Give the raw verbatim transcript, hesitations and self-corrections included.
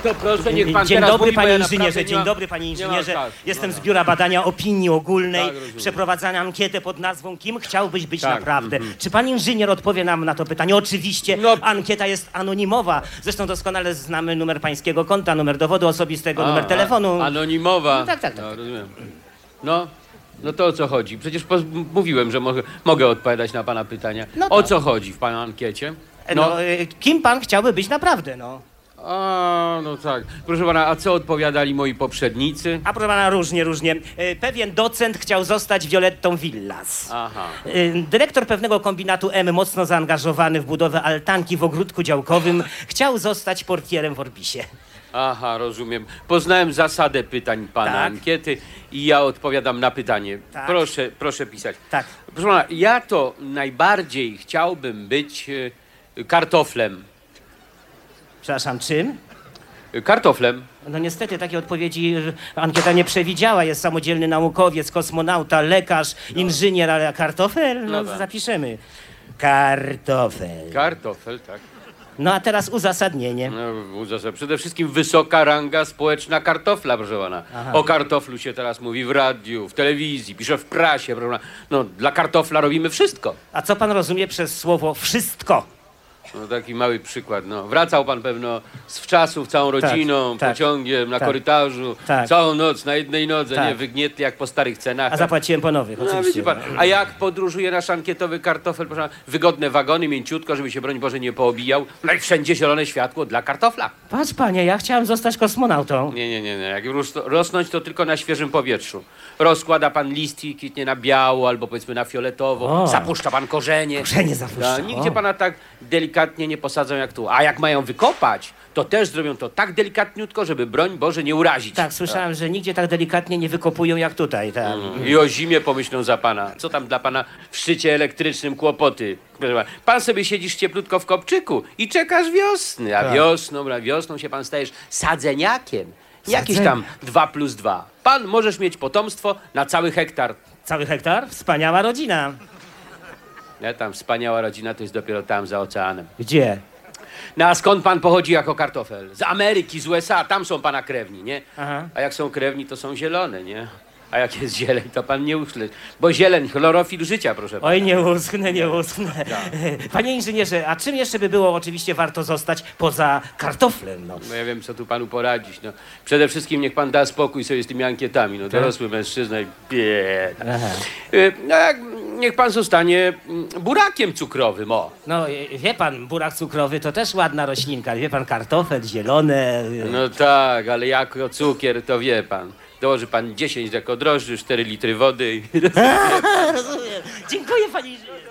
to proszę, niech pan Dzień teraz dobry, mówi, bo panie ja inżynierze, naprawdę nie dzień mam- dobry, panie nie mam inżynierze. czasu. Jestem No, z no. Biura Badania Opinii Ogólnej. Tak, rozumiem. Przeprowadzamy ankietę pod nazwą Kim chciałbyś być Tak, naprawdę? Czy pan inżynier odpowie nam na to pytanie? Oczywiście, No. ankieta jest anonimowa. Zresztą doskonale znamy numer pańskiego konta, numer dowodu osobistego, A, numer telefonu. a- Anonimowa. No tak, tak, tak. No, rozumiem. No, no to o co chodzi? Przecież poz- mówiłem, że mogę, mogę odpowiadać na pana pytania. No O tak. co chodzi w pana ankiecie? No, y, kim pan chciałby być naprawdę, no? A, no tak. Proszę pana, a co odpowiadali moi poprzednicy? A proszę pana, różnie, różnie. Y, Pewien docent chciał zostać Violettą Villas. Aha. Y, Dyrektor pewnego kombinatu M, mocno zaangażowany w budowę altanki w ogródku działkowym, chciał zostać portierem w Orbisie. Aha, rozumiem. Poznałem zasadę pytań pana Tak. ankiety i ja odpowiadam na pytanie. Tak. Proszę, proszę pisać. Tak. Proszę pana, ja to najbardziej chciałbym być e, kartoflem. Przepraszam, czym? E, Kartoflem. No niestety takiej odpowiedzi y, ankieta nie przewidziała. Jest samodzielny naukowiec, kosmonauta, lekarz, inżynier, ale kartofel? No, No tak. zapiszemy. Kartofel. Kartofel, tak. No a teraz uzasadnienie. No, uzasadnię. Przede wszystkim wysoka ranga społeczna kartofla, proszę pana. Aha. O kartoflu się teraz mówi w radiu, w telewizji, pisze w prasie, proszę pana. No, dla kartofla robimy wszystko. A co pan rozumie przez słowo wszystko? No, taki mały przykład, no. Wracał pan pewno z wczasów całą rodziną, tak, pociągiem, na tak, korytarzu, tak. całą noc na jednej nodze, Tak. nie wygnietli jak po starych cenach. A zapłaciłem po nowych, No, oczywiście. widzi pan. A jak podróżuje nasz ankietowy kartofel, proszę pana? Wygodne wagony, mięciutko, żeby się, broń Boże, nie poobijał. No i wszędzie zielone światło dla kartofla. Patrz panie, ja chciałem zostać kosmonautą. Nie, nie, nie, nie. Jak ros- rosnąć, to tylko na świeżym powietrzu. Rozkłada pan listki, kwitnie na biało albo powiedzmy na fioletowo. O. Zapuszcza pan korzenie. Korzenie zapuszcza, No, nigdzie o. pana tak delikatnie nie posadzą jak tu. A jak mają wykopać, to też zrobią to tak delikatniutko, żeby, broń Boże, nie urazić. Tak, słyszałem, że nigdzie tak delikatnie nie wykopują jak tutaj. Tak. I o zimie pomyślą za pana. Co tam dla pana w szczycie elektrycznym kłopoty? Proszę pana, pan sobie siedzisz cieplutko w kopczyku i czekasz wiosny, a Tak. wiosną, a wiosną się pan stajesz sadzeniakiem. Jakiś Sadzenia- tam dwa plus dwa. Pan możesz mieć potomstwo na cały hektar. Cały hektar? Wspaniała rodzina. Ja tam wspaniała rodzina to jest dopiero tam za oceanem. Gdzie? No a skąd pan pochodzi jako kartofel? Z Ameryki, z U S A, tam są pana krewni, nie? Aha. A jak są krewni, to są zielone, nie? A jak jest zieleń, to pan nie uschle. Bo zieleń, chlorofil życia, proszę pana. Oj, nie uschnę, nie uschnę. Panie inżynierze, a czym jeszcze by było oczywiście warto zostać poza kartoflem? No. No ja wiem, co tu panu poradzić. No. Przede wszystkim niech pan da spokój sobie z tymi ankietami. No, dorosły mężczyzna i bieda. Aha. Y, No, jak, niech pan zostanie mm, burakiem cukrowym, o. No wie pan, burak cukrowy to też ładna roślinka. Wie pan, kartofel, zielone. No tak, ale jako cukier, to wie pan. Dołoży pan dziesięć deko drożdży, cztery litry wody i... Rozumiem. Dziękuję panie inżynierze.